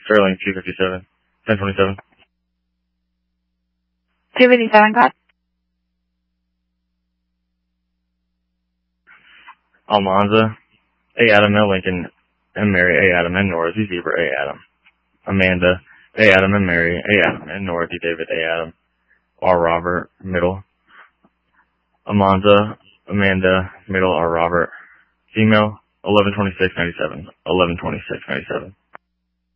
Sterling 257, 1027. 257, got. Almanza, A. Adam, L. Lincoln, and Mary, A. Adam, and Nora, Z. Zebra, A. Adam. Amanda, A. Adam, and Mary, A. Adam, and Nora, D. David, A. Adam. R. Robert, middle. Amanza, Amanda, middle, R. Robert. Female, 112697, 112697.